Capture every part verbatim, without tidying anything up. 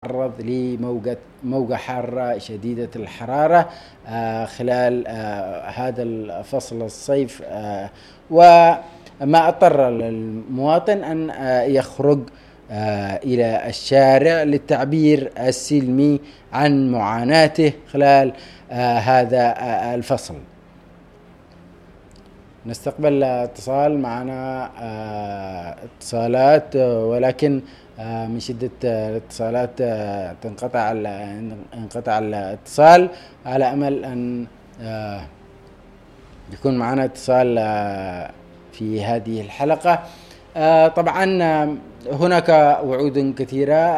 تتعرض لموجة موجة حارة شديدة الحرارة خلال هذا الفصل الصيف، وما اضطر المواطن أن يخرج إلى الشارع للتعبير السلمي عن معاناته خلال هذا الفصل. نستقبل اتصال معنا اتصالات، ولكن من شدة الاتصالات تنقطع انقطع الاتصال، على أمل أن يكون معنا اتصال في هذه الحلقة. طبعا هناك وعود كثيرة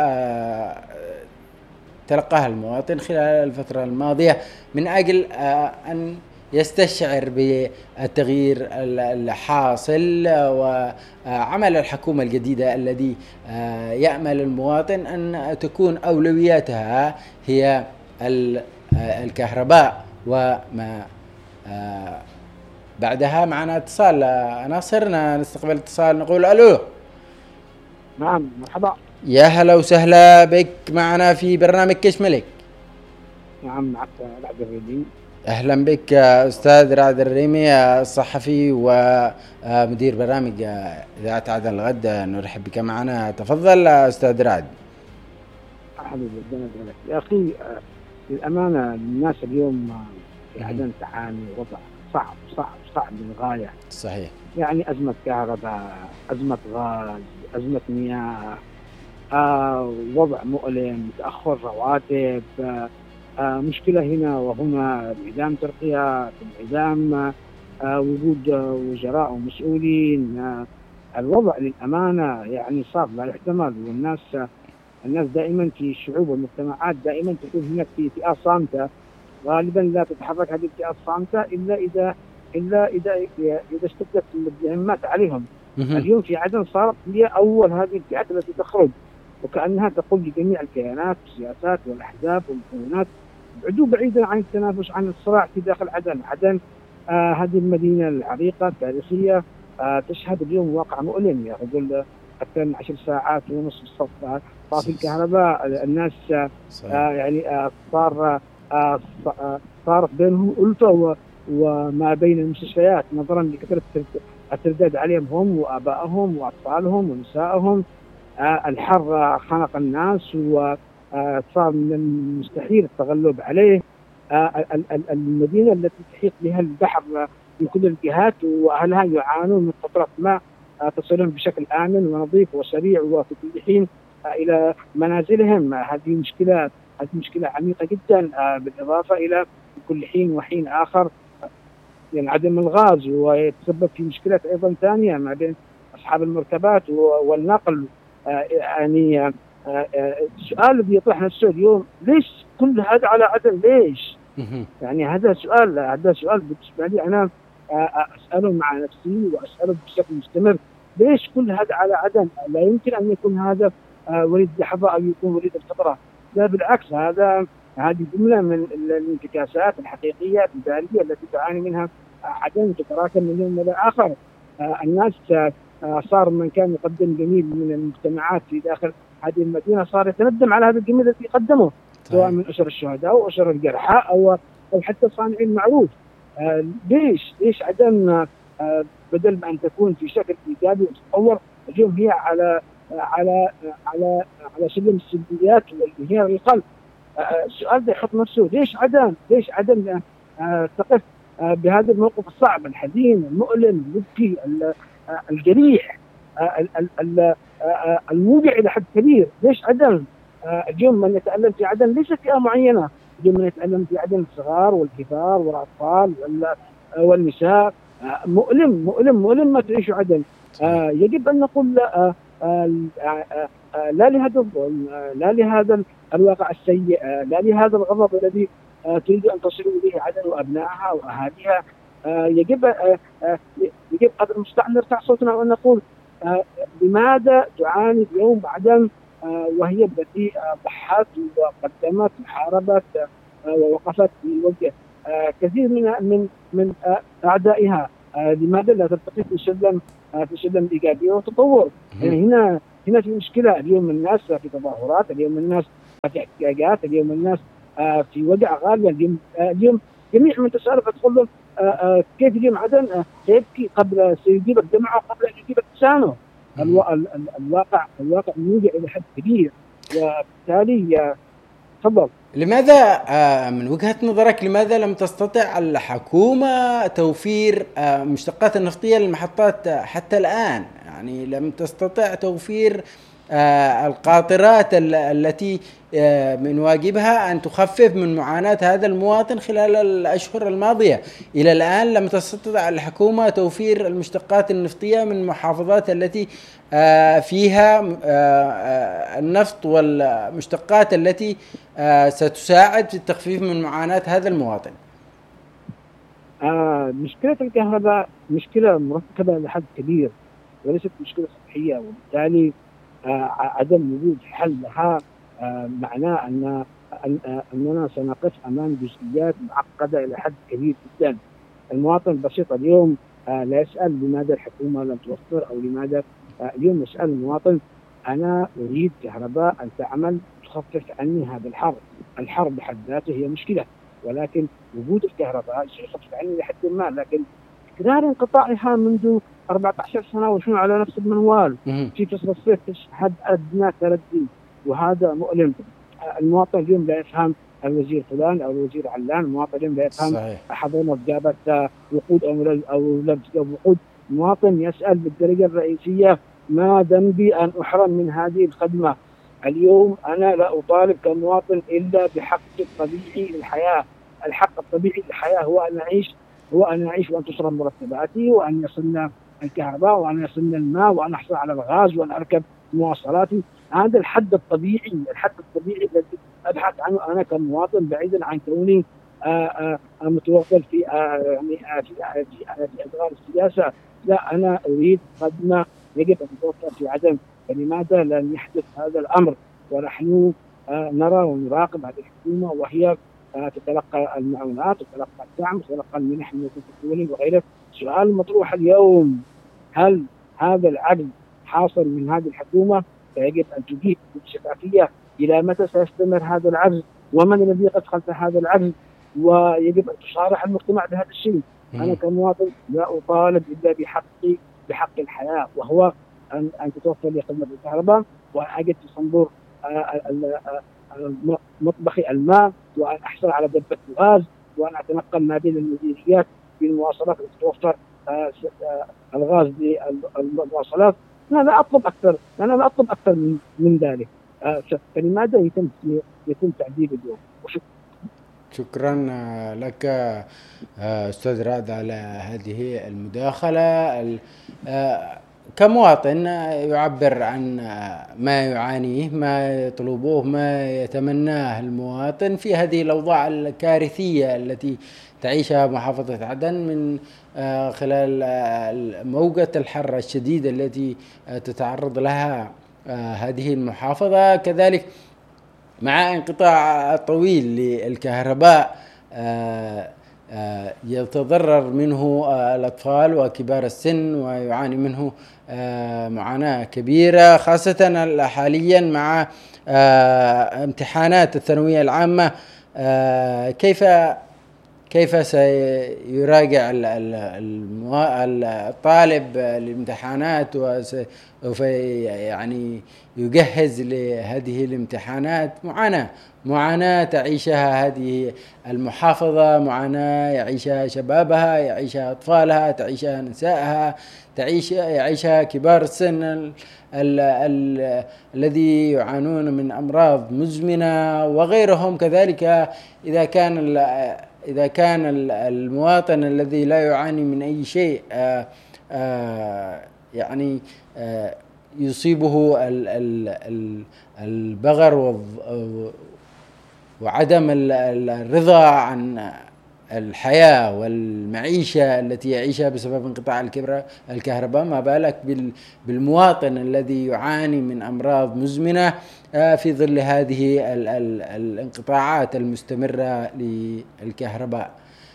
تلقاها المواطن خلال الفترة الماضية من أجل أن يستشعر بالتغيير الحاصل وعمل الحكومة الجديدة الذي يأمل المواطن أن تكون أولوياتها هي الكهرباء وما بعدها. معنا اتصال ناصرنا، نستقبل اتصال، نقول ألو. نعم مرحبا. يا هلا وسهلا بك معنا في برنامج كيش ملك. نعم معك رعد الريمي. أهلا بك أستاذ رعد الريمي، الصحفي ومدير برنامج إذاعة عدن الغد. نرحب بك معنا، تفضل أستاذ رعد. حبيبي يا أخي، للأمانة الناس اليوم في عدن تعاني وضع صعب صعب صعب للغاية. صحيح. يعني أزمة كهرباء، أزمة غاز، أزمة مياه، آه، وضع مؤلم، تأخر رواتب، آه، آه، مشكلة هنا وهنا، انعدام ترقيات، انعدام آه، وجود وزراء ومسؤولين. آه، الوضع للأمانة يعني صعب لا يحتمل. والناس الناس دائما في الشعوب والمجتمعات دائما تكون هناك في فئات صامتة، غالبا لا تتحرك هذه الفئات الصامتة إلا إذا إلا إذا إذا اشتدت المهمات عليهم. اليوم في عدن صارت هي أول هذه الفئات التي تخرج، وكأنها تقول لجميع الكيانات والسياسات والأحزاب والمكونات ابعدوا بعيدا عن التنافس، عن الصراع في داخل عدن. عدن آه هذه المدينة العريقة التاريخية آه تشهد اليوم واقع مؤلم. يا رجل أكثر من عشر ساعات ونصف الصف طافي الكهرباء. الناس آه يعني آه صار آه صارت بينهم ألفة وما بين المستشفيات نظرا لكثرة الترداد عليهم هم وآبائهم وأطفالهم ونسائهم. آه الحر خنق الناس وصار من المستحيل التغلب عليه. آه المدينة التي تحيط بها البحر من كل الجهات وأهلها يعانون من قطرة ماء آه تصلهم بشكل آمن ونظيف وسريع وفي كل حين آه إلى منازلهم. آه هذه مشكلة هذه مشكلة عميقة جدا. آه بالإضافة إلى كل حين وحين آخر يعني عدم الغاز، ويتسبب في مشكلة أيضا ثانية ما بين أصحاب المركبات والنقل. آه يعني آه آه السؤال الذي يطرح نفسه اليوم، ليش كل هذا على عدن؟ ليش؟ يعني هذا سؤال هذا سؤال بالنسبة لي أنا آه أسأله مع نفسي وأسأله بشكل مستمر. ليش كل هذا على عدن؟ لا يمكن أن يكون هذا آه وليد لحظة أو يكون وليد الفترة. لا بالعكس، هذا هذه جملة من الانتكاسات الحقيقية البارية التي تعاني منها عدن، تتراكم من يوم إلى آخر. آه الناس آه صار من كان يقدم جميل من المجتمعات في داخل هذه المدينة صار يتندم على هذا الجميل الذي قدمه، سواء من أسر الشهداء أو أسر الجرحى أو أو حتى صانعين المعروف. آه ليش ليش عدن آه بدل ما أن تكون في شكل إيجابي وتتطور اليوم هي على آه على آه على آه على سلم السلبيات والانهيار القلب؟ آه السؤال ده يحط نفسه، ليش عدن؟ ليش عدن آه تقف آه بهذا الموقف الصعب الحزين المؤلم المبكي الجريح آه الموجع إلى حد كبير؟ ليش عدن؟ آه اليوم من يتألم في عدن ليس فئة معينة، اليوم من يتألم في عدن الصغار والكبار والأطفال والنساء. آه مؤلم مؤلم مؤلم ما تعيش عدن. آه يجب أن نقول آه آه آه آه لا لهذا الظلم، آه لا لهذا الواقع السيء، آه لا لهذا الغضب الذي آه تريد أن تصل إليه عدن وأبنائها وأهاليها. آه يجب آه آه يجب قدر المستطاع أن نرفع صوتنا وأن نقول آه لماذا تعاني اليوم عدن آه وهي التي آه ضحت وقدمت وحاربت آه ووقفت في وجه آه كثير من من من آه أعدائها. آه لماذا لا ترتقي في سلم آه في سلم الإيجابية والتطور؟ يعني هنا هنا في مشكلة. اليوم الناس في تظاهرات، اليوم الناس احتياجات. اليوم الناس آه في وضع غالي. اليوم آه اليوم جميع من تسأله فتقول له آه آه كيف اليوم عدن آه سيبكي قبل سيجيبك دمعه قبل أن يجيبك لسانه. الو... ال... ال... الواقع الواقع موجع إلى حد كبير، وبالتالي تفضل. لماذا من وجهة نظرك لماذا لم تستطع الحكومة توفير مشتقات النفطية للمحطات حتى الآن؟ يعني لم تستطع توفير القاطرات التي من واجبها أن تخفف من معاناة هذا المواطن خلال الأشهر الماضية. إلى الآن لم تستطع الحكومة توفير المشتقات النفطية من المحافظات التي فيها النفط والمشتقات التي ستساعد في التخفيف من معاناة هذا المواطن. آه مشكلة الكهرباء مشكلة مركبة لحد كبير وليست مشكلة صحية، وبالتالي آه عدم وجود حل لها آه معناه أن أننا سنقف أمام جزئيات معقدة إلى حد كبير جدا. المواطن البسيط اليوم آه لا يسأل لماذا الحكومة لم توفر أو لماذا آه اليوم يسأل المواطن أنا أريد كهرباء أن تعمل تخفف عني هذا الحر. الحر بحد ذاته هي مشكلة، ولكن وجود الكهرباء سيخفف عني لحد ما، لكن تكرار انقطاعها منذ أربعة عشر سنة ونحن على نفس المنوال. في فصل الصيف تشهد أدنى تردي، وهذا مؤلم. المواطن اليوم لا يفهم الوزير فلان أو الوزير علان، المواطن اليوم لا يفهم حضرنا جابت وقود أو لم تجاب وقود. المواطن يسأل بالدرجة الرئيسية ما ذنبي أن أحرم من هذه الخدمة؟ اليوم أنا لا أطالب كمواطن إلا بحق الطبيعي للحياة. الحق الطبيعي للحياة هو أن أعيش هو أن أعيش وأن تصرف مرتباتي، وأن يصلنا الكهرباء، وأن يصلنا الماء، وأن أحصل على الغاز، وأن أركب مواصلاتي. هذا الحد الطبيعي الحد الطبيعي الذي أبحث عنه أنا كمواطن، بعيدا عن كوني متوغل في يعني في في أدغال السياسة. لا، أنا أريد خدمة يجب أن تتوفر في عدن. فلماذا لن يحدث هذا الأمر؟ ونحن نرى ونراقب هذه الحكومة وهي تتلقى المعونات، تتلقى الدعم، تتلقى المنح من الدولي وغيره. السؤال المطروح اليوم هل هذا العجز حاصل من هذه الحكومة؟ فيجب أن تجيب بشفافية إلى متى سيستمر هذا العجز، ومن الذي قد خلف هذا العجز، ويجب أن تصارح المجتمع بهذا الشيء. أنا كمواطن لا أطالب إلا بحقي بحق الحياة، وهو أن أن تتوفر لي خدمة الكهرباء، وأن أجد في صندوق مطبخي الماء، وأن أحصل على دبة الغاز، وأن أتنقل ما بين المديريات بالمواصلات التي توفر الغاز للمواصلات. أنا لا أطلب أكثر أنا لا أطلب أكثر من, من ذلك. فلماذا يتم يتم تعذيب اليوم؟ شكرا لك أستاذ رائد على هذه المداخلة. كمواطن يعبر عن ما يعانيه، ما يطلبوه، ما يتمناه المواطن في هذه الأوضاع الكارثية التي تعيشها محافظة عدن من خلال موجة الحر الشديدة التي تتعرض لها هذه المحافظة. كذلك مع انقطاع طويل للكهرباء يتضرر منه الأطفال وكبار السن، ويعاني منه معاناة كبيرة، خاصة حاليا مع امتحانات الثانوية العامة. كيف كيف سيراجع الطالب الامتحانات وسوف يعني يجهز لهذه الامتحانات؟ معاناة معاناة تعيشها هذه المحافظة، معاناة يعيشها شبابها، يعيشها أطفالها، تعيشها نسائها، تعيش يعيشها كبار السن ال ال ال الذي يعانون من أمراض مزمنة وغيرهم. كذلك إذا كان إذا كان المواطن الذي لا يعاني من أي شيء آآ آآ يعني آآ يصيبه البغر وعدم الرضا عن الحياة والمعيشة التي يعيشها بسبب انقطاع الكهرباء، ما بالك بالمواطن الذي يعاني من أمراض مزمنة في ظل هذه الانقطاعات المستمرة للكهرباء.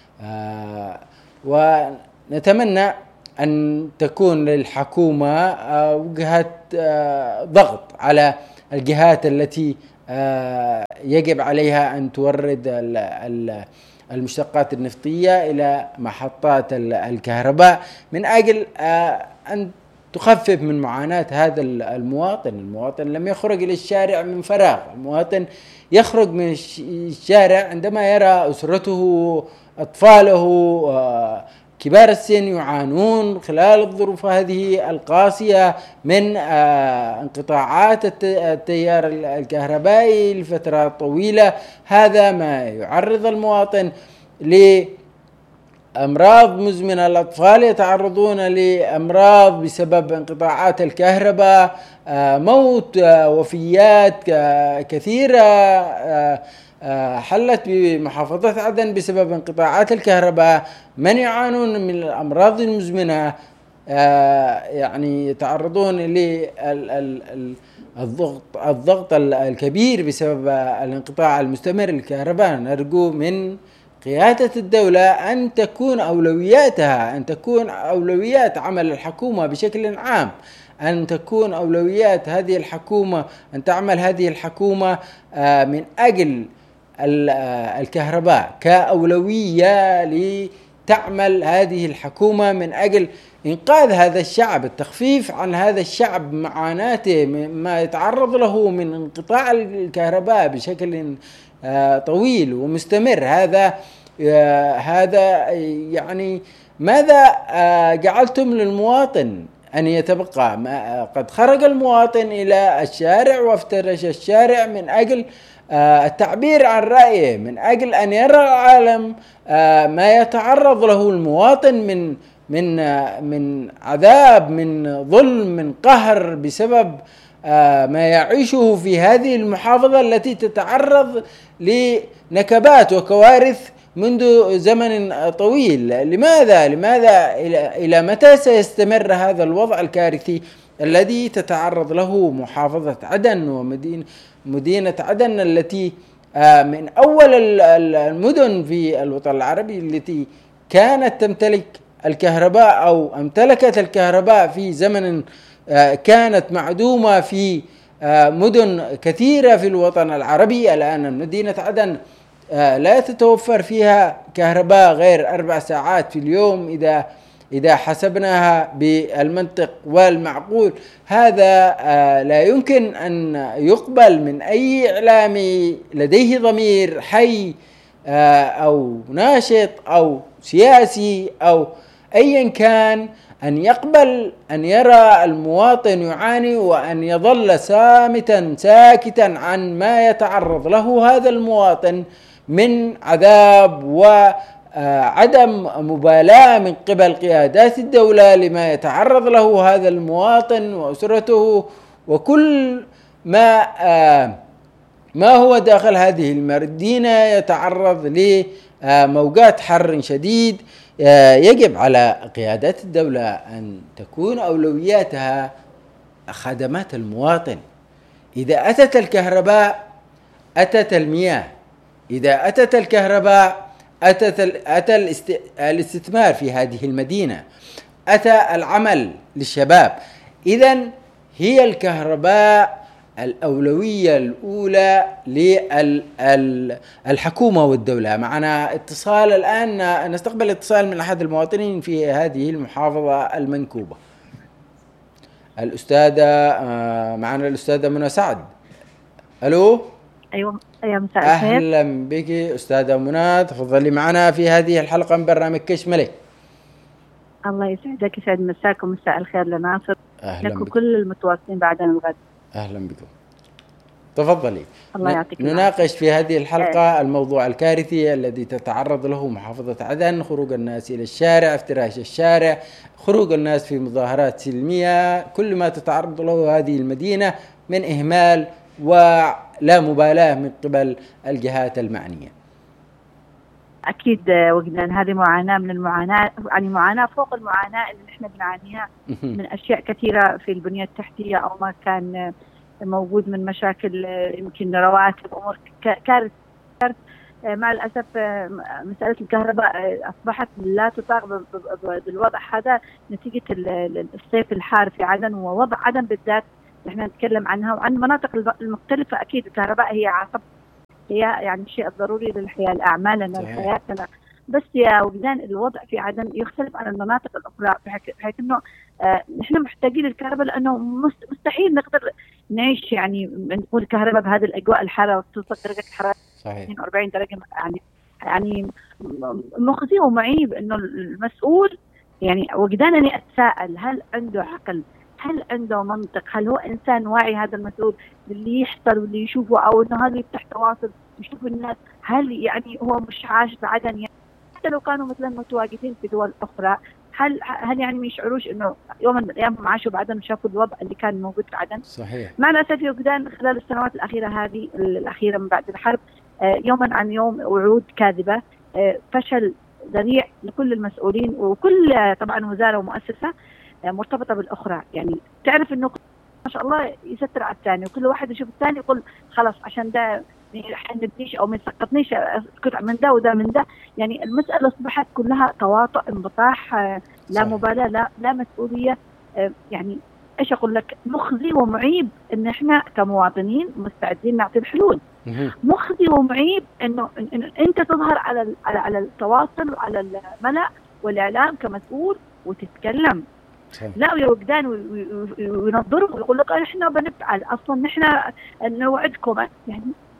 ونتمنى أن تكون للحكومة وجهة ضغط على الجهات التي يجب عليها أن تورد المشتقات النفطية إلى محطات الكهرباء من أجل أن تخفف من معاناة هذا المواطن. المواطن لم يخرج إلى الشارع من فراغ، المواطن يخرج من الشارع عندما يرى أسرته، أطفاله، كبار السن يعانون خلال الظروف هذه القاسية من انقطاعات التيار الكهربائي لفترات طويلة. هذا ما يعرض المواطن لأمراض مزمنة. الأطفال يتعرضون لأمراض بسبب انقطاعات الكهرباء، موت، وفيات كثيرة حلت بمحافظة عدن بسبب انقطاعات الكهرباء. من يعانون من الأمراض المزمنة يعني يتعرضون للضغط الضغط الكبير بسبب الانقطاع المستمر للكهرباء. نرجو من قيادة الدولة أن تكون أولوياتها أن تكون أولويات عمل الحكومة بشكل عام، أن تكون أولويات هذه الحكومة أن تعمل هذه الحكومة من أجل الكهرباء كأولوية، لتعمل هذه الحكومة من أجل إنقاذ هذا الشعب، التخفيف عن هذا الشعب معاناته ما يتعرض له من انقطاع الكهرباء بشكل طويل ومستمر. هذا هذا يعني ماذا جعلتم للمواطن أن يتبقى؟ قد خرج المواطن إلى الشارع وافترش الشارع من أجل التعبير عن رأيه، من أجل أن يرى العالم ما يتعرض له المواطن من من من عذاب، من ظلم، من قهر بسبب ما يعيشه في هذه المحافظة التي تتعرض لنكبات وكوارث منذ زمن طويل. لماذا لماذا إلى متى سيستمر هذا الوضع الكارثي الذي تتعرض له محافظة عدن ومدينة مدينة عدن التي من أول المدن في الوطن العربي التي كانت تمتلك الكهرباء أو امتلكت الكهرباء في زمن كانت معدومة في مدن كثيرة في الوطن العربي. الآن مدينة عدن لا تتوفر فيها كهرباء غير أربع ساعات في اليوم إذا إذا حسبناها بالمنطق والمعقول. هذا لا يمكن أن يقبل من أي إعلامي لديه ضمير حي أو ناشط أو سياسي أو أيا كان أن يقبل أن يرى المواطن يعاني وأن يظل صامتا ساكتا عن ما يتعرض له هذا المواطن من عذاب وعدم مبالاة من قبل قيادات الدولة لما يتعرض له هذا المواطن وأسرته وكل ما ما هو داخل هذه المدينة يتعرض لموجات حر شديد. يجب على قيادات الدولة أن تكون أولوياتها خدمات المواطن. إذا أتت الكهرباء أتت المياه، إذا أتت الكهرباء أتت أتى الاستثمار في هذه المدينة، أتى العمل للشباب. إذن هي الكهرباء الأولوية الأولى للحكومة والدولة. معنا اتصال الآن، نستقبل اتصال من أحد المواطنين في هذه المحافظة المنكوبة. الأستاذة معنا الأستاذة منى سعد. ألو. أيوة أيوة مساء الخير. أهلا بك أستاذة منى، تفضلي معنا في هذه الحلقة من برنامج كش ملك. الله يسعدك، يسعد مساك ومساء الخير لناصر لك بك. وكل المتواصلين بعدنا الغد. أهلا بكم، تفضلي. الله يعطيك. نناقش في هذه الحلقة الموضوع الكارثي الذي تتعرض له محافظة عدن، خروج الناس إلى الشارع، افتراش الشارع، خروج الناس في مظاهرات سلمية، كل ما تتعرض له هذه المدينة من إهمال ولا مبالاة من قبل الجهات المعنية. أكيد وجدنا هذه معاناة من المعاناة، يعني معاناة فوق المعاناة اللي نحن بنعانيها من أشياء كثيرة في البنية التحتية أو ما كان موجود من مشاكل، يمكن رواتب، أمور كارثة. مع الأسف مسألة الكهرباء أصبحت لا تطاق بالوضع هذا نتيجة الصيف الحار في عدن، ووضع عدن بالذات نحن نتكلم عنها وعن المناطق المختلفة. أكيد الكهرباء هي عصب، هي يعني الشيء الضروري للحياة، لأعمالنا لحياتنا. بس يا وجدان الوضع في عدن يختلف عن المناطق الأخرى، بحيث إنه آه نحن محتاجين الكهرباء، لأنه مستحيل نقدر نعيش يعني نقول الكهرباء بهذه الأجواء الحارة وتصل درجة الحرارة اثنين وأربعين درجة. يعني يعني مخزي ومعيب إنه المسؤول يعني وجدان أني أتساءل هل عنده عقل، هل عنده منطق، هل هو إنسان واعي هذا المسؤول اللي يحصل واللي يشوفه، أو إنه هذا يفتح تواصل يشوف الناس، هل يعني هو مش عايش بعدن؟ يعني حتى لو كانوا مثلا متواجدين في دول أخرى، هل هل يعني ما يشعروش إنه يوم من الأيام هم عاشوا بعدن وشافوا الوضع اللي كان موجود في عدن؟ صحيح. مع الأسف يا وجدان خلال السنوات الأخيرة هذه الأخيرة من بعد الحرب يوما عن يوم وعود كاذبة، فشل ذريع لكل المسؤولين، وكل طبعا وزارة ومؤسسة مرتبطة بالأخرى. يعني تعرف إنه ما شاء الله يستر على الثاني، وكل واحد يشوف الثاني يقول خلاص عشان ده حنبنيش أو ما يسقطنيش اسكت من ده وده من ده. يعني المسألة أصبحت كلها تواطؤ، انبطاح، لا مبالاة، لا لا مسؤولية. يعني إيش أقول لك، مخزي ومعيب إن إحنا كمواطنين مستعدين نعطي الحلول. مخزي ومعيب إنه إن أنت تظهر على على على التواصل وعلى الملأ والإعلام كمسؤول وتتكلم. لا يا وجدان وينظروا ويقول لك احنا بنفعل اصلا، نحن نوعدكم. يعني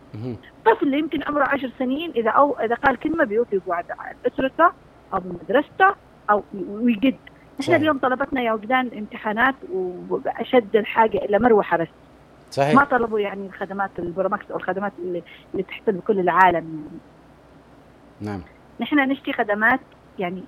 طفل يمكن عمره عشر سنين اذا او اذا قال كلمه بيوفي وعد على اسرته او بمدرسته او ويجد. نحن اليوم طلبتنا يا وجدان امتحانات واشد الحاجه الى مروحه بس. صحيح. ما طلبوا يعني الخدمات البروماكس او الخدمات اللي, اللي تحصل بكل العالم. يعني نعم نحن نشتي خدمات، يعني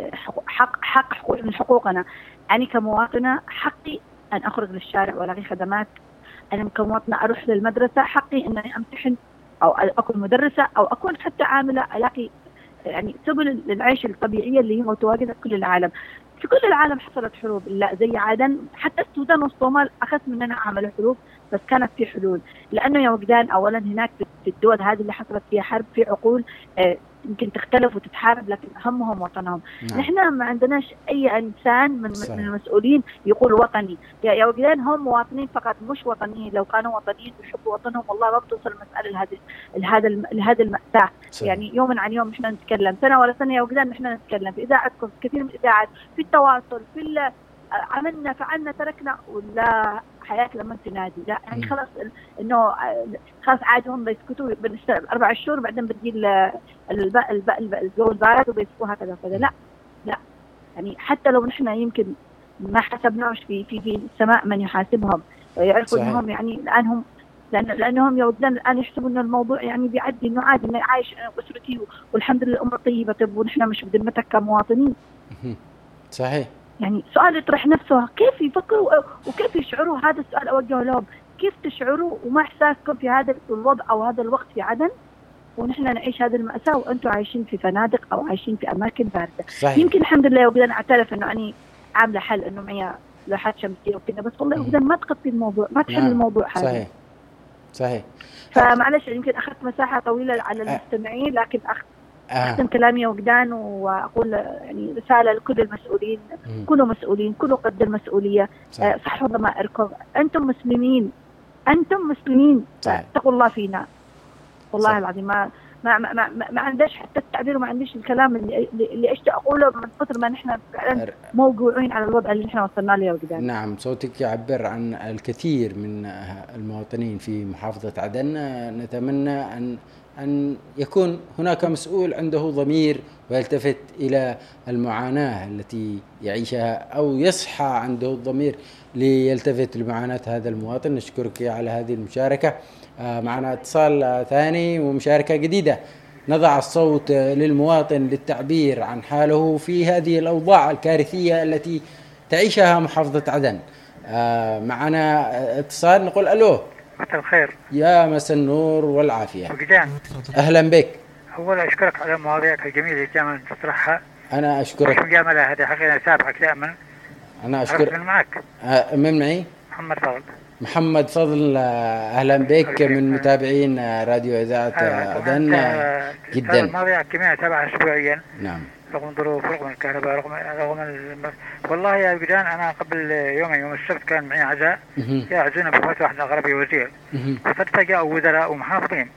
حق حق حقوق من حقوقنا. أنا كمواطنة حقي أن أخرج للشارع وألاقي خدمات. أنا كمواطنة أروح للمدرسة، حقي أنني أمتحن أو أكون مدرسة أو أكون حتى عاملة، ألاقي يعني سبل للعيش الطبيعية اللي هي متواجدة في كل العالم. في كل العالم حصلت حروب، لا زي عدن، حتى السودان والصومال أخذ مننا عملوا حروب بس كانت في حلول. لأنه يا وجدان أولا هناك في الدول هذه اللي حصلت فيها حرب في عقول آه يمكن تختلف وتتحارب لكن همهم وطنهم. نعم. نحن ما عندناش أي إنسان من, من المسؤولين يقول وطني. يا وجدان هم مواطنين فقط مش وطنيين. لو كانوا وطنيين يحبوا وطنهم والله ما بتوصل المسألة لهذه لهذا لهذا المأساة. يعني يوما عن يوم نحن نتكلم، سنة ولا سنة يا وجدان نحن نتكلم في إذاعتكم، كثير من الإذاعات، في التواصل، في عملنا فعلنا تركنا، ولا حياة لما تنادي. لا يعني خلاص إنه خلاص عادي هم بيسكتوا أربع شهور بعدين بدي الباء الباء الجو البارد وبيسكوا هكذا كذا. لا لا يعني حتى لو نحن يمكن ما حسبناش في في في السماء من يحاسبهم ويعرفوا إنهم يعني الآن هم لأن لأنهم يودون الآن يحسبوا إن الموضوع يعني بيعدي إنه عادي إنه عايش أسرتي والحمد لله الأمور طيبة. طيب ونحن مش بذمتك كمواطنين. صحيح. يعني سؤال يطرح نفسه، كيف يفكروا وكيف يشعروا؟ هذا السؤال أوجهه لهم، كيف تشعروا وما إحساسكم في هذا الوضع أو هذا الوقت في عدن ونحن نعيش هذه المأساة وأنتم عايشين في فنادق أو عايشين في أماكن باردة. صحيح. يمكن الحمد لله وقدرنا أعترف إنه أنا عاملة حل إنه معي لوحات شمسية وكذا، بس والله وقدرنا ما تغطي الموضوع، ما تحل. نعم. الموضوع هذا. صحيح صحيح. فمعلش يمكن أخذت مساحة طويلة على المستمعين، لكن أخذ أختم آه. كلامي وجدان وأقول يعني رسالة لكل المسؤولين، م. كلوا مسؤولين، كلوا قد المسؤولية. صح. صحوا ضمائركم، أنتم مسلمين، أنتم مسلمين، اتقوا الله فينا. والله صح. العظيم ما ما ما ما, ما عندش حتى التعبير وما عنديش الكلام اللي اللي اشتي أقوله من كثر ما نحن فعلا موجوعين على الوضع اللي نحن وصلنا له وجدان. نعم صوتك يعبر عن الكثير من المواطنين في محافظة عدن. نتمنى أن أن يكون هناك مسؤول عنده ضمير ويلتفت إلى المعاناة التي يعيشها، أو يصحى عنده الضمير ليلتفت لمعاناة هذا المواطن. نشكرك على هذه المشاركة. معنا اتصال ثاني ومشاركة جديدة. نضع الصوت للمواطن للتعبير عن حاله في هذه الأوضاع الكارثية التي تعيشها محافظة عدن. معنا اتصال، نقول ألو. مساء الخير. يا مساء النور والعافية. وجدان. أهلا بك. أولا أشكرك على مواضيعك الجميلة اللي دائما تطرحها. أنا أشكرك. مجاملة هذه حقيقة أتابعك دائما. أنا أشكرك. من معك. من معي؟ محمد فضل. محمد فضل، أهلا بك من متابعين راديو إذاعة عدن. جدا. المواضيع الجميلة أتابعها أسبوعيا. نعم. رغم الظروف، رغم الكهرباء، رغم رغم الم... والله يا وجدان أنا قبل يومين يوم السبت كان معي عزاء يعزونا بوفاة واحد غربي وزير، وصدفة جاءوا وزراء ومحافظين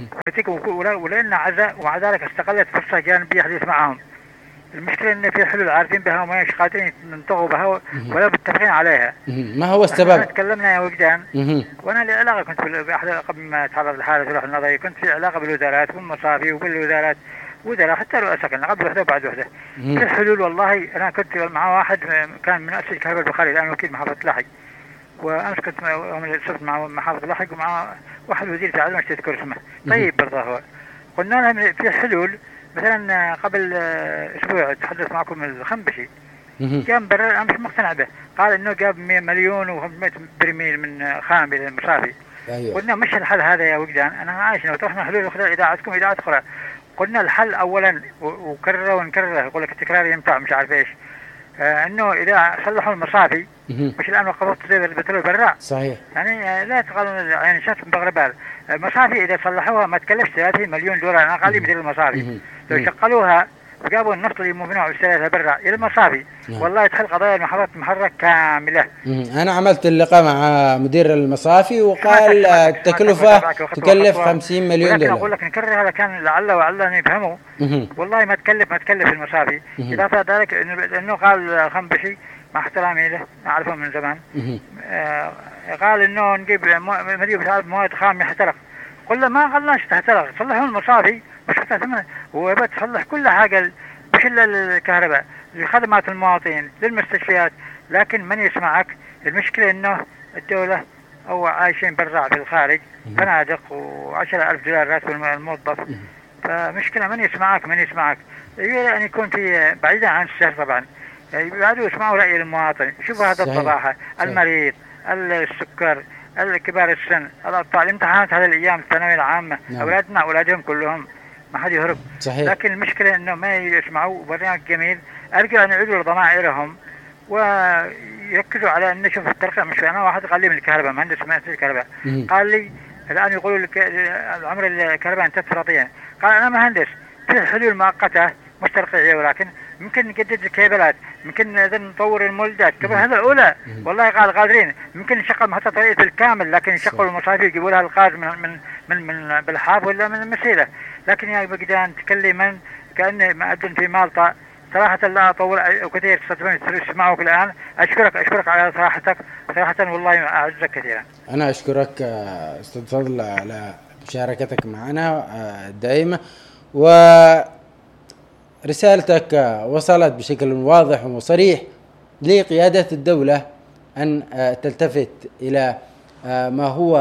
ولأن عزاء، ومع ذلك استغلت فرصة جانبية حديث معهم. المشكلة إن في حلول عارفين بها وما مش قادرين ينطقوا بها ولا متفقين عليها. ما هو السبب؟ تكلمنا يا وجدان وأنا لي علاقة كنت بأحد قبل ما تعرض لحالة الروح النظري كنت في علاقة بالوزارات والمصافي وبالوزارات وزراء حتى رؤساء كنا قبل وحدة وبعد وحدة. في الحلول والله أنا كنت مع واحد كان من أسس الكهرباء البخاري الآن وكيل محافظة لاحق، وأمس كنت صرت مع محافظة لاحق ومع واحد وزير في عدن مش تذكر اسمه طيب برضه هو. قلنا لهم في حلول مثلا قبل اسبوع تحدث معكم الخنبشي قام برر انا مش مقتنع به، قال انه جاب مليون وخمسمائة برميل من خام للمصافي. أيوة. قلنا مش الحل هذا يا وجدان، انا عايش وطرحنا حلول اخرى اذاعتكم اذاعات اخرى. قلنا الحل اولا وكرره ونكرره يقول لك التكرار ينفع مش عارف ايش، آه انه اذا صلحوا المصافي مش الان وقفوا تصدير البترول البراع صحيح يعني لا تقال يعني شاف بغربال المصافي اذا صلحوها ما تكلفش ثلاثين مليون دولار انا قال لي مدير المصافي لو شغلوها وجابوا النفط اللي ممنوع السلالة برا الى المصافي والله تحل قضايا المحافظات المحرك كامله. انا عملت اللقاء مع مدير المصافي وقال التكلفه تكلف خمسين مليون دولار. اقول لك نكرر هذا كان لعل وعل نفهمه والله ما تكلف ما تكلف المصافي. اضافه ذلك انه قال خنبشي مع احترامي له اعرفه من زمان آه قال انه نجيب مليون مواد خام يحترق. قلنا ما قلناش تحترق صلحوا المصافي مش هتعمل هو بتصلح كل حاجة مش إلا الكهرباء لخدمات المواطنين للمستشفيات، لكن من يسمعك. المشكلة إنه الدولة أو عايشين برا في الخارج فنادق وعشرة ألف دولار راتب الموظف، فمشكلة من يسمعك من يسمعك يعني أن يكون في بعيدا عن الشهر طبعا يبعدوا يسمعوا رأي المواطن. شوفوا هذا الصباحة المريض السكر الكبار السن الأطفال الامتحانات هذه الأيام الثانوية العامة نعم. أولادنا أولادهم كلهم ما حد يهرب صحيح. لكن المشكلة إنه ما يسمعوا برنامج جميل أرجو أن يعيدوا لضمائرهم ويركزوا على أن نشوف الترقية. مش أنا واحد قال لي من الكهرباء مهندس مهندس الكهرباء قال لي الآن يقولوا لك عمر الكهرباء انتهت فرضيا، قال أنا مهندس في حلول مؤقتة مش ترقيعية ولكن ممكن نجدد الكيبلات ممكن نطور المولدات قبل هذا الأولى والله قال قادرين ممكن نشغل محطة طريق بالكامل لكن يشغلوا المصافي يجيبوا لها الغاز من من من, من بالحاف ولا من المسيلة. لكن يا بقدان تكلما كأني مأذن في مالطا صراحة لا أطول وكثير تستطيعون تسمعوك الآن. أشكرك أشكرك على صراحتك صراحة والله أعزك كثيرا. أنا أشكرك أستاذ فضل على مشاركتك معنا دائما ورسالتك وصلت بشكل واضح وصريح لقيادة الدولة أن تلتفت إلى ما هو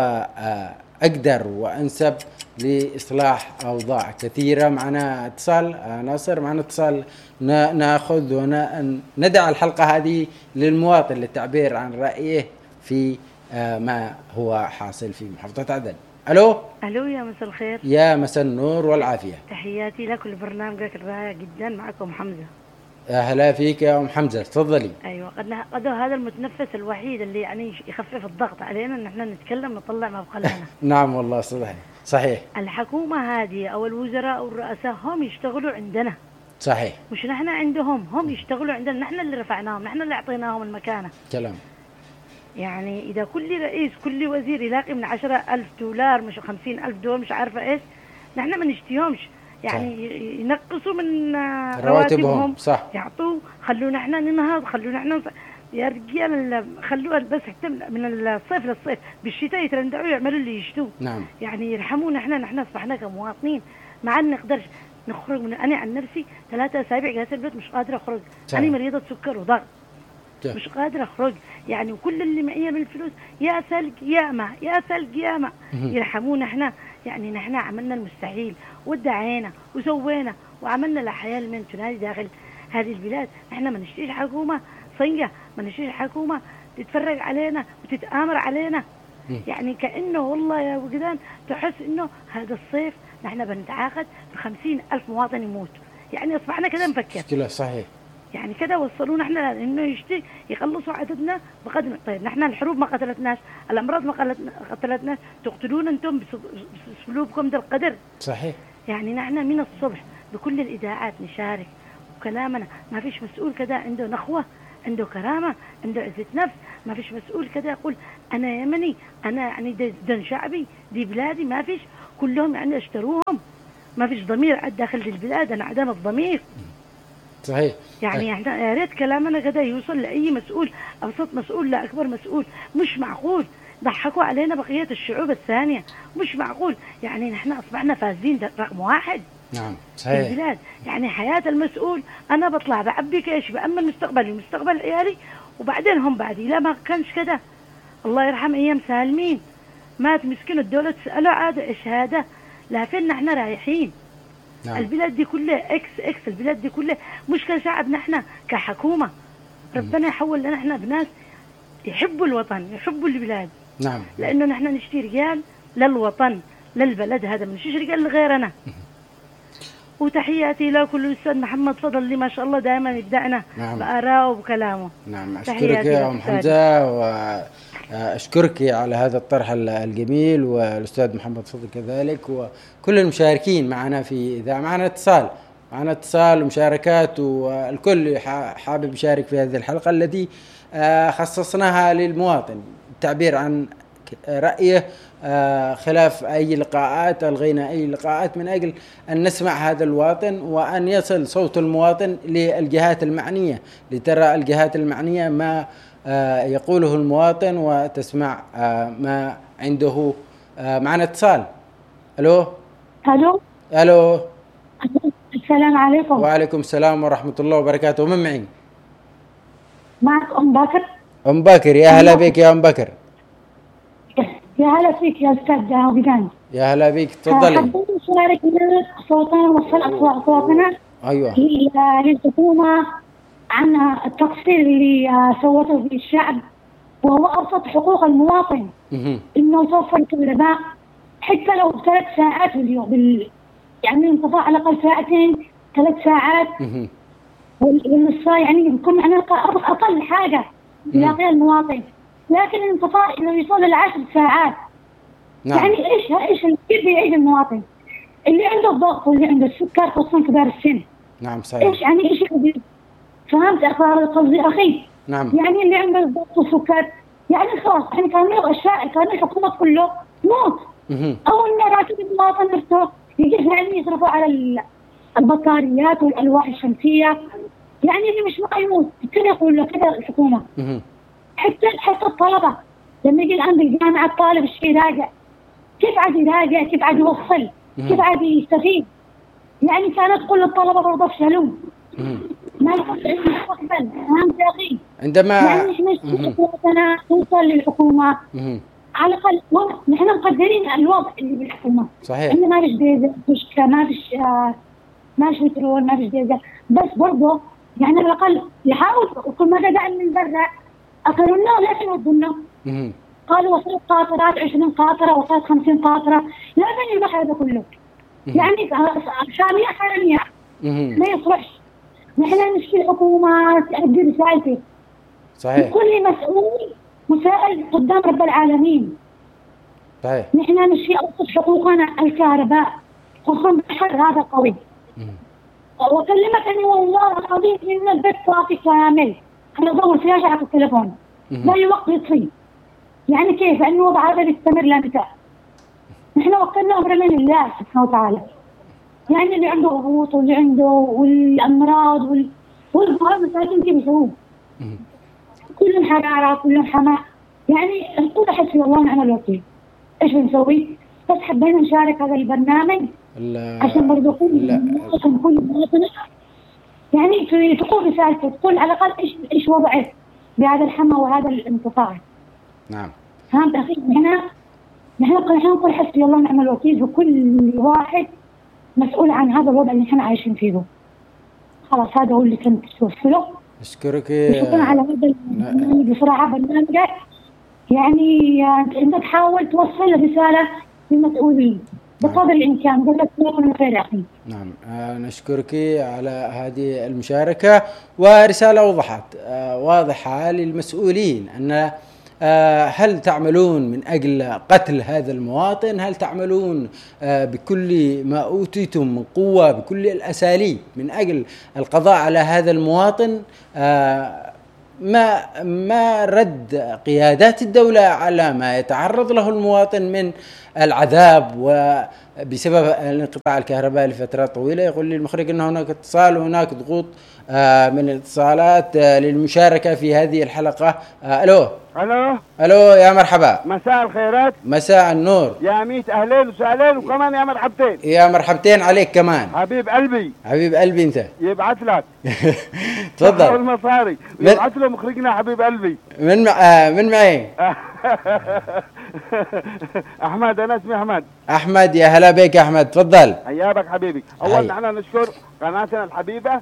أقدر وأنسب لإصلاح أوضاع كثيرة. معنا اتصال ناصر معنا اتصال نأخذ وندع الحلقة هذه للمواطن للتعبير عن رأيه في ما هو حاصل في محافظة عدن. ألو ألو يا مساء الخير. يا مساء النور والعافية. تحياتي لك ولبرنامجك الرائع جدا معكم حمزة. أهلا فيك يا أم حمزة تفضلي. أيوة قد قد هذا المتنفس الوحيد اللي يعني يخفف الضغط علينا إن إحنا نتكلم نطلع ما بقى لنا. نعم والله صحيح صحيح. الحكومة هذه أو الوزراء أو الرؤساء هم يشتغلوا عندنا صحيح مش نحن عندهم. هم يشتغلوا عندنا نحن اللي رفعناهم نحن اللي أعطيناهم المكانة. كلام يعني إذا كل رئيس كل وزير يلاقي من عشرة ألف دولار مش خمسين ألف دولار مش عارفة إيش نحن ما نشتيهمش يعني صح. ينقصوا من رواتبهم صح يعطوا خلونا احنا ننهض خلونا احنا يا رجال خلوها بس حتى من الصيف للصيف بالشتاء يترندعوا يعملوا اللي يشتوه نعم. يعني يرحمونا احنا نحن اصبحنا كمواطنين ما عاد نقدرش نخرج من انا عن نفسي ثلاثة اسابيع جالسه البيت مش قادره اخرج انا مريضه سكر وضغط مش قادره اخرج يعني وكل اللي معي من الفلوس يا ثلج يا ماء يا ثلج يا ماء يرحمونا احنا يعني نحن عملنا المستحيل ودعينا وسوينا وعملنا الحياه من تنادي داخل هذه البلاد. احنا ما نشتيش حكومه صية ما نشتيش حكومه تتفرج علينا وتتآمر علينا يعني كأنه والله يا وجدان تحس انه هذا الصيف نحن بنتعاقد بخمسين ألف مواطن يموت يعني اصبحنا كذا نفكر مشكلة صحيح يعني كذا وصلونا احنا انه يشتي يخلصوا عددنا بقدر. طيب نحن الحروب ما قتلتناش الامراض ما قتلتناش تقتلون انتم باسلوبكم ده القدر صحيح. يعني نحن من الصبح بكل الاذاعات نشارك كلامنا. ما فيش مسؤول كذا عنده نخوة، عنده كرامة، عنده عزة نفس. ما فيش مسؤول كذا يقول أنا يمني، أنا يعني دين شعبي، دي بلادي. ما فيش، كلهم يعني اشتروهم. ما فيش ضمير داخل البلاد، أنا عدم الضمير. صحيح. يعني احنا يا ريت كلامنا كذا يوصل لأي مسؤول، أبسط مسؤول لأكبر مسؤول. مش معقول ضحكوا علينا بقية الشعوب الثانية، مش معقول. يعني نحن أصبحنا فاسدين رقم واحد. نعم صحيح. في البلاد. يعني حياة المسؤول أنا بطلع بعبي كيش بأمن مستقبلي ومستقبل عيالي، وبعدين هم بعدي. لا ما كانش كده. الله يرحم أيام سالمين، مات مسكين الدولة تسأله عاد إيش هذا. لكن نحن رايحين. نعم. البلاد دي كلها اكس اكس، البلاد دي كلها مشكلة شعبنا احنا كحكومة. ربنا يحول لنا احنا بناس يحبوا الوطن، يحبوا البلاد. نعم. لأنه نحن نشتي رجال للوطن للبلد هذا، من نشتي رجال لغيرنا. وتحياتي لكل الأستاذ محمد فضل اللي ما شاء الله دائما يبدأنا نعم. بآراءه وبكلامه. نعم أشكرك يا أم حمزة، وأشكرك على هذا الطرح الجميل، والأستاذ محمد فضل كذلك، وكل المشاركين معنا في إذا معنا اتصال معنا اتصال ومشاركات، والكل حابب يشارك في هذه الحلقة التي خصصناها للمواطن التعبير عن رأيه خلاف أي لقاءات. ألغينا أي لقاءات من أجل أن نسمع هذا الواطن، وأن يصل صوت المواطن للجهات المعنية، لترى الجهات المعنية ما يقوله المواطن وتسمع ما عنده. معنا اتصال. ألو ألو ألو السلام عليكم. وعليكم السلام ورحمة الله وبركاته. من معي؟ معك أم بكر. أم بكر، يا هلا بك يا أم بكر. يا هلا فيك يا أستاذ عبدان. يا هلا بك، تفضلي. حبيت نشارك صوتنا وصل أصواتنا أيوة للحكومة عن التقصير اللي سوته في الشعب، وهو أبسط حقوق المواطن إنه توفر الكهرباء حتى لو ثلاث ساعات في اليوم بال... يعني انقطاع على الأقل ساعتين ثلاث ساعات والنصا، يعني بيكون معنا أقل حاجة يلاقيها المواطن. لكن الانقطاع إنه يوصل للعشر ساعات. نعم. يعني إيش إيش اللي بيعيش المواطن اللي عنده الضغط واللي عنده السكر، خصوصا كبار السن. نعم صحيح. إيش يعني إيش كبير؟ فهمت قصدي أخي؟ نعم. يعني اللي عنده الضغط والسكر يعني خلاص إحنا كان نبغى الشارع، كان الحكومة كله موت. أول ما راتب المواطن نفسه يجي يعني يصرفوا على البطاريات والألواح الشمسية، يعني اللي مش معه يموت كده يقول له كده الحكومة. حتى حتى الطلبة لما يجي عند الجامعة الطالب الشيء راجع، كيف عاد يراجع؟ كيف عاد يوصل؟ كيف عاد يستفيد؟ يعني كانت كل الطلبة برضه يفشلون. ما يكون عندهم مستقبل. فهمت يا أخي؟ عندما يعني إحنا نشتغل توصل للحكومة على الأقل. نحن مقدرين الوضع اللي بالحكومة. صحيح. إنه ما فيش ديزل، فيش ما فيش آه ما فيش بترول، ما فيش ديزل، بس برضه يعني على الأقل يحاول. وكل ما بدأ من برا أقولوا لنا لا تودوا لنا. قالوا وصلت قاطرات عشرين قاطرة، وصلت خمسين قاطرة، لا بني البحر هذا كله. يعني شامية حرامية ما يصلحش. نحن نشكي الحكومة تأدي رسالتي. صحيح. كل مسؤول مسائل قدام رب العالمين. صحيح. نحن نشكي أبسط حقوقنا الكهرباء، خصوصا بالحر هذا قوي. وكلمت أني والله العظيم إن البيت صافي كامل. أنا أدور فلاش على التليفون لا الوقت يطفي. يعني كيف؟ لأنه وضع هذا يستمر لمتى؟ نحن وكلنا أمرنا لله سبحانه وتعالى. يعني اللي عنده هبوط واللي عنده والأمراض وال والمرض مساكين كيف يسووه؟ كلهم حرارة كلهم حماء. يعني نقول حسبي الله ونعم الوكيل. إيش بنسوي؟ بس حبينا نشارك هذا البرنامج عشان برضو كل مواطن كل مواطن يعني تقول رسالته، تقول على الأقل إيش إيش وضعه بهذا الحمى وهذا الانقطاع. نعم. فهمت أخي؟ نحن نحن نقول حسبي الله ونعم الوكيل، وكل واحد مسؤول عن هذا الوضع اللي احنا عايشين فيه. خلاص هذا هو اللي كنت توصله. أشكرك. شكرا على هذا البرنامج بصراحة. برنامجك يعني أنت تحاول توصل رسالة للمسؤولين بقدر الإمكان. جزاك الله كل خير أخي. نعم آه نشكرك على هذه المشاركة، ورسالة وضحت آه واضحة للمسؤولين أن هل تعملون من أجل قتل هذا المواطن؟ هل تعملون بكل ما أوتيتم من قوة بكل الأساليب من أجل القضاء على هذا المواطن؟ ما ما رد قيادات الدولة على ما يتعرض له المواطن من العذاب وبسبب انقطاع الكهرباء لفترات طويلة؟ يقول لي المخرج أن هناك اتصال وهناك ضغوط من الاتصالات للمشاركة في هذه الحلقة. ألو ألو ألو يا مرحبا. مساء الخيرات. مساء النور يا ميت أهلين وسهلين وكمان يا مرحبتين. يا مرحبتين عليك كمان حبيب قلبي. حبيب قلبي أنت. يبعث لك تفضل المصاري يبعث له مخرجنا حبيب قلبي. من مع... آه من معي أحمد. أنا اسمي أحمد. أحمد يا هلا بك يا أحمد. تفضل. حياك حبيبي. أول نحن نشكر قناتنا الحبيبة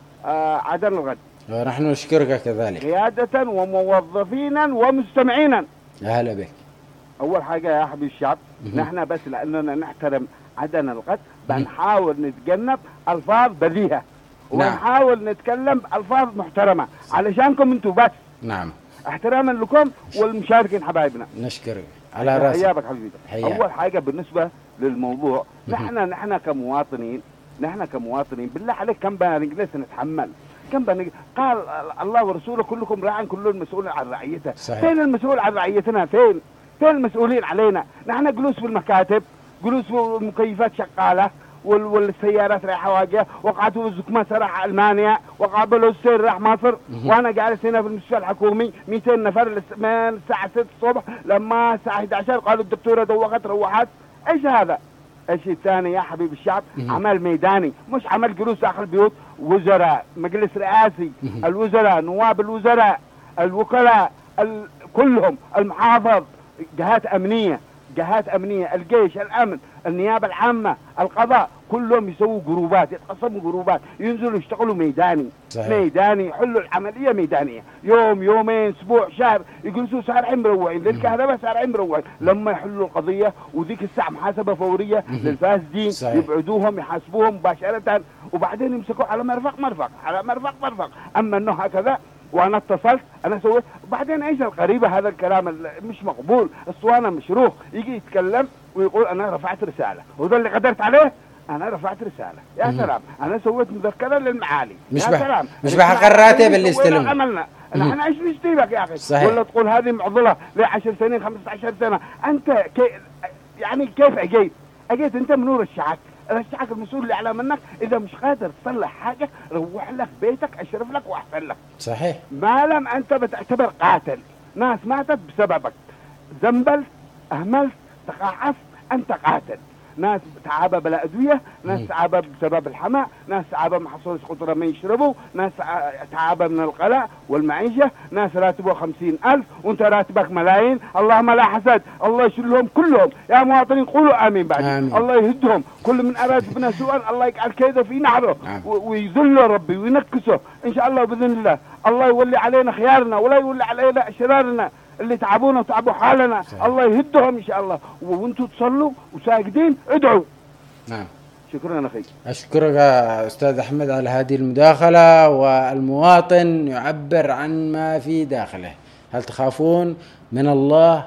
آه عدن الغد. ونحن نشكرك كذلك قيادة وموظفينا ومستمعينا. يا هلا بك. أول حاجة يا حبيب الشعب نحن بس لأننا نحترم عدن الغد بنحاول نتجنب ألفاظ بذيئة ونحاول نتكلم ألفاظ محترمة علشانكم انتوا بس. نعم. احتراما لكم والمشاركين حبايبنا. نشكرك على راسي. حياك حبيبي. أول حاجة بالنسبة للموضوع نحن نحن كمواطنين نحن كمواطنين بالله عليك كم بنجلس نتحمل؟ كم بنجلس؟ قال الله ورسوله كلكم راع كل مسؤول عن رعيته. صحيح. فين المسؤول عن رعيتنا؟ فين؟ فين المسؤولين علينا؟ نحن جلوس بالمكاتب، جلوس بالمكيفات شغالة والسيارات رايحة واجهة، وقعتوا الزكمة راح ألمانيا، وقابلوا السير راح مصر، وأنا جالس هنا في المستشفى الحكومي مئتين نفر من الساعة ستة الصبح لما الساعة إحدى عشر قالوا الدكتورة دوقت روحت. إيش هذا؟ الشيء الثاني يا حبيب الشعب عمل ميداني مش عمل جلوس داخل البيوت. وزراء، مجلس رئاسي، الوزراء، نواب الوزراء، الوكلاء، ال... كلهم، المحافظ، جهات أمنية، جهات أمنية، الجيش، الأمن، النيابة العامة، القضاء، كلهم يسووا جروبات، يتقسموا جروبات، ينزلوا يشتغلوا ميداني. صحيح. ميداني، يحلوا العملية ميدانية، يوم يومين أسبوع شهر يجلسوا سارعين مروعين للكهرباء، سارعين مروعين لما يحلوا القضية، وذيك الساعة محاسبة فورية للفاسدين. صحيح. يبعدوهم يحاسبوهم مباشرة وبعدين يمسكوا على مرفق مرفق على مرفق مرفق. أما أنه هكذا وانا اتصلت انا سويت وبعدين ايش القريبه هذا الكلام مش مقبول. الصوانه مشروخ يجي يتكلم ويقول انا رفعت رساله وده اللي قدرت عليه. انا رفعت رساله يا سلام. انا سويت مذكره للمعالي مش يا سلام. مش بحق الراتب اللي استلم عملنا نحن ايش نشتيبك يا اخي؟ صحيح. ولا تقول هذه معضله لعشر سنين خمسة عشر سنه. انت كي يعني كيف اجيت اجيت انت من نور الشعب رشحك المسؤول اللي اعلى منك. اذا مش قادر تصلح حاجه روح لك بيتك اشرف لك واحسن لك. صحيح. ما لم انت بتعتبر قاتل ناس ماتت بسببك، زنبلت، اهملت، تقاعست، انت قاتل. ناس تعابة بلا ادويه، ناس تعابة بسبب الحماء، ناس تعابة ما حصلش قطره ما يشربوا، ناس تعابة من القلاء والمعيشه، ناس راتبه خمسين ألف وانت راتبك ملايين. اللهم لا حسد. الله يشيلهم كلهم يا مواطنين. قولوا امين بعد. آمين. الله يهدهم. كل من اراد بنا سوءا الله يجعل كيده في نحره ويذله ربي وينكسه ان شاء الله باذن الله. الله يولي علينا خيارنا ولا يولي علينا اشرارنا اللي تعبونا وتعبوا حالنا. صحيح. الله يهدهم ان شاء الله. وانتم تصلوا وساجدين ادعوا. نعم. شكرا اخي. اشكرك استاذ احمد على هذه المداخله. والمواطن يعبر عن ما في داخله. هل تخافون من الله؟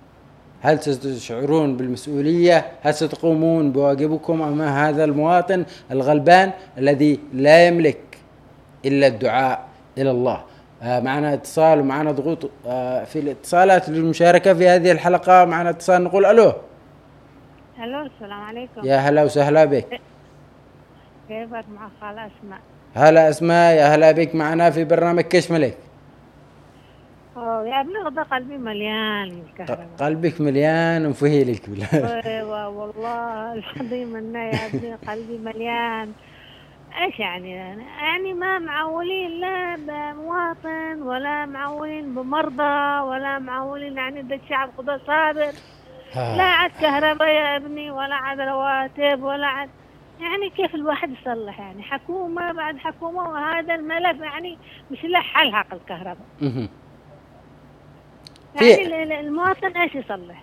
هل ستشعرون بالمسؤوليه؟ هل ستقومون بواجبكم امام هذا المواطن الغلبان الذي لا يملك الا الدعاء الى الله؟ آه معنا اتصال ومعنا ضغوط آه في الاتصالات للمشاركة في هذه الحلقة. معنا اتصال نقول ألو. ألو السلام عليكم. يا هلا وسهلا بك. كيفك؟ مع خالة أسماء. هلا أسماء يا هلا بك معنا في برنامج كيش ملك. أوه يا ابني غدا قلبي مليان الكهرباء. قلبك مليان وفهيلك بالله. ايوه والله العظيم انه يا ابني قلبي مليان. ايش يعني يعني ما معولين لا بمواطن ولا معولين بمرضى ولا معولين يعني ده الشعب قضى صابر. لا عاد كهرباء يا ابني ولا عاد رواتب ولا عاد يعني كيف الواحد يصلح يعني حكومة بعد حكومة وهذا الملف يعني مش له حل حق الكهرباء. يعني المواطن ايش يصلح؟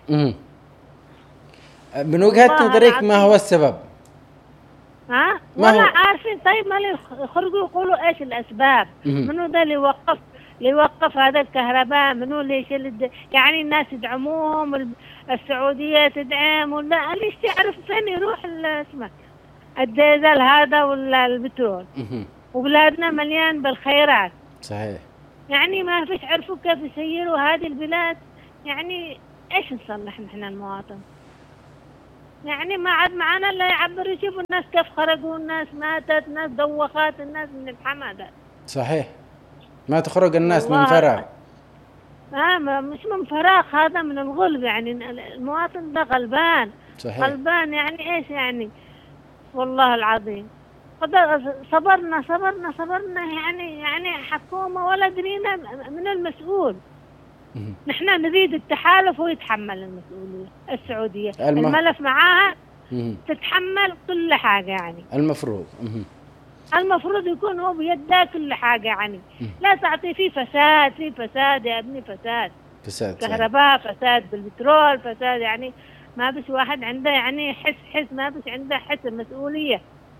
من وجهة نظرك ما هو السبب؟ ها؟ ولا عارفين. طيب ما يخرجوا يقولوا ايش الاسباب؟ منو ده اللي وقف اللي يوقف هذا الكهرباء؟ منو اللي يشيل؟ يعني الناس يدعموهم، السعودية تدعم ولا ليش تعرف فين يروح اسمه الديزل هذا ولا البترول؟ وبلادنا مليان بالخيرات. صحيح. يعني ما فيش عرفوا كيف يسيروا هذه البلاد. يعني ايش نصلح نحن المواطن؟ يعني ما عاد معنا الا يعبر يشوفوا الناس كيف خرجوا، الناس ماتت، الناس دوخات، الناس من الحمادة. صحيح. ما تخرج الناس من فراغ. آه مش من فراغ، هذا من الغلب. يعني المواطن ده غلبان. صحيح. غلبان. يعني ايش يعني؟ والله العظيم صبرنا صبرنا صبرنا يعني يعني حكومة ولا درينا من المسؤول. نحن نريد التحالف ويتحمل المسؤولية. السعودية الم... الملف معاها تتحمل كل حاجة. يعني المفروض المفروض يكون هو بيده كل حاجة. يعني لا تعطي فيه فساد، فيه فساد يا ابني، فساد فساد كهرباء، فساد بالبترول، فساد. يعني ما بس واحد عنده يعني حس حس ما بس عنده حس المسؤولية.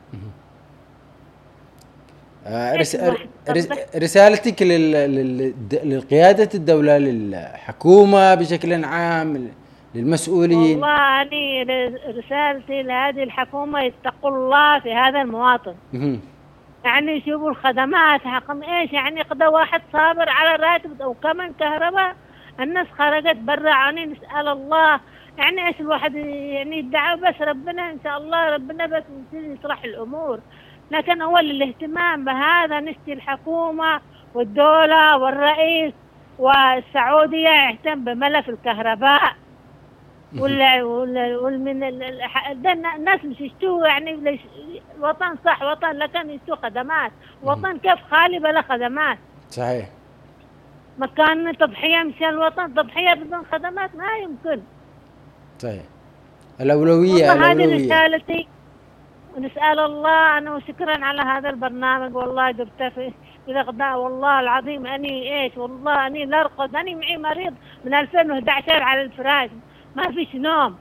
آه رس... رس... رسالتك لل... للقيادة الدولة، للحكومة بشكل عام، للمسؤولين. والله أنا رسالتي لهذه الحكومة يتقوا الله في هذا المواطن. يعني يشوفوا الخدمات حقهم ايش. يعني قد واحد صابر على راتب او كمان كهرباء، الناس خرجت برا. يعني نسأل الله يعني ايش الواحد يعني يدعى، بس ربنا ان شاء الله ربنا بس يصلح الامور. لكن اول الاهتمام بهذا نشتي الحكومة والدولة والرئيس والسعودية يهتم بملف الكهرباء. ولا ولا والمن الناس مش يشتوا يعني وطن صح وطن، لكن يشتوا خدمات. وطن كيف خالي بلا خدمات؟ صحيح. مكان تضحية مشان الوطن، تضحية بدون خدمات ما يمكن. صحيح. الأولوية هذه رسالتي، ونسأل الله أنا وشكرا على هذا البرنامج. والله جبت في الغداء والله العظيم أني إيش والله أني لا أرقد. أني معي مريض من ألفين وأحد عشر على الفراش، ما فيش نوم.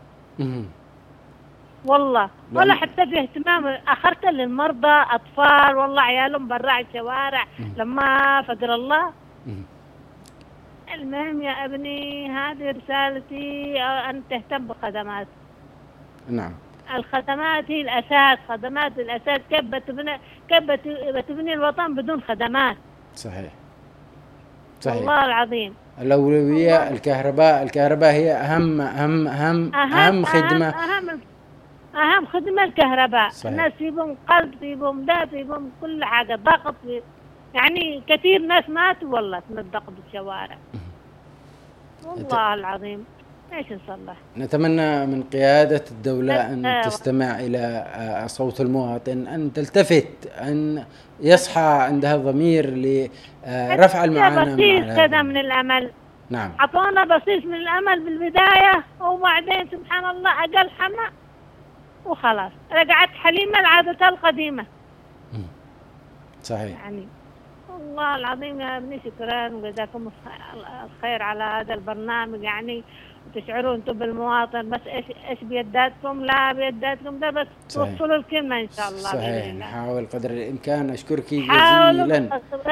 والله ولا حتى في اهتمام. أخرت للمرضى أطفال والله عيالهم برا الشوارع لما فقر الله. المهم يا ابني هذه رسالتي، أن تهتم بخدمات. نعم. الخدمات هي الأساس، خدمات الأساس. كيف بتبني كيف بتبني الوطن بدون خدمات؟ صحيح. صحيح. والله العظيم. الأولوية الله. الكهرباء، الكهرباء هي أهم أهم أهم أهم, أهم خدمة. أهم, أهم أهم خدمة الكهرباء. صحيح. الناس فيهم قلب، فيهم داء، فيهم كل حاجة، ضغط. يعني كثير ناس ماتوا والله من الضغط بالشوارع. والله العظيم ايش نصلح؟ نتمنى من قيادة الدولة أن تستمع إلى صوت المواطن، أن تلتفت، أن يصحى عندها ضمير لرفع المعاناة. بصيص كذا من الأمل. نعم. أعطونا بصيص من الأمل بالبداية، وبعدين سبحان الله أقل حمى وخلاص رجعت حليمة لعادتها القديمة. صحيح. يعني والله العظيم يا ابني شكرا وجزاكم الخير على هذا البرنامج. يعني تشعروا انتم بالمواطن، بس ايش ايش بيداتكم؟ لا بيداتكم ده بس توصلوا الكلمة ان شاء الله. صحيح. نحاول قدر الامكان. اشكرك جزيلا.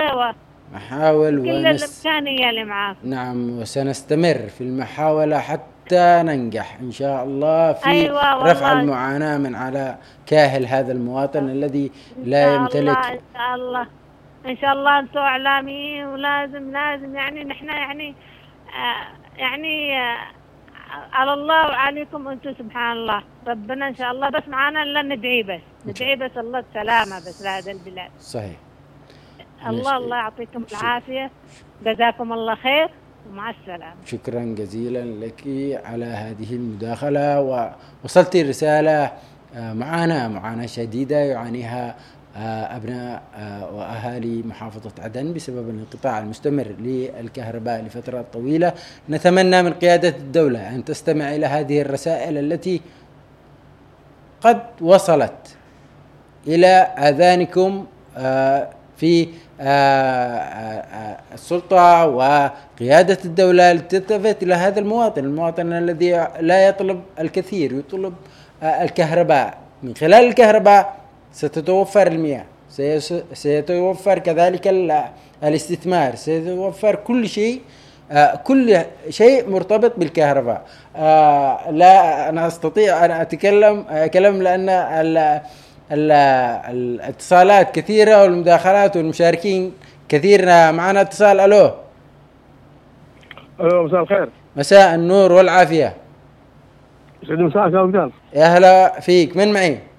نحاول كل ونس... الامكانية اللي معاك. نعم، وسنستمر في المحاولة حتى ننجح ان شاء الله في أيوة رفع المعاناة من على كاهل هذا المواطن الذي لا يمتلك. ان شاء الله ان شاء الله انتم اعلاميين، ولازم لازم يعني نحن يعني آه يعني آه على الله وعليكم انتم سبحان الله. ربنا ان شاء الله بس معانا الا ندعي، بس ندعي بس الله السلامة بس لهذا البلاد. صحيح. الله الله يعطيكم العافية، جزاكم الله خير ومع السلامة. شكرا جزيلا لك على هذه المداخلة، ووصلت الرسالة. معاناة معاناة شديدة يعانيها أبناء وأهالي محافظة عدن بسبب الانقطاع المستمر للكهرباء لفترات طويلة. نتمنى من قيادة الدولة أن تستمع إلى هذه الرسائل التي قد وصلت إلى آذانكم في السلطة وقيادة الدولة، لتلتفت إلى هذا المواطن، المواطن الذي لا يطلب الكثير، يطلب الكهرباء. من خلال الكهرباء ستتوفر المياه، سيتوفر كذلك الاستثمار، سيتوفر كل شيء، كل شيء مرتبط بالكهرباء. لا أنا أستطيع أن أتكلم كلام لأن الاتصالات كثيرة والمداخلات والمشاركين كثير. معنا اتصال. ألو. ألو، مساء الخير. مساء النور والعافية. يسعد مساءك يا وجدان. يا هلا فيك، من معي؟